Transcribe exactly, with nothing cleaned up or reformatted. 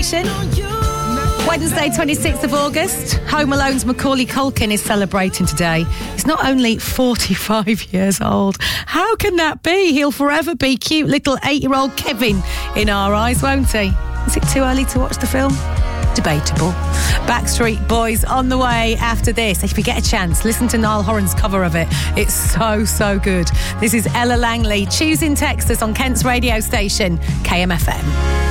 station. Wednesday, twenty-sixth of August. Home Alone's Macaulay Culkin is celebrating today. He's not only forty-five years old. How can that be? He'll forever be cute little eight-year-old Kevin in our eyes, won't he? Is it too early to watch the film? Debatable. Backstreet Boys on the way after this. If you get a chance, listen to Niall Horan's cover of it. It's so, so good. This is Ella Langley. Choosing Texas on Kent's radio station, K M F M.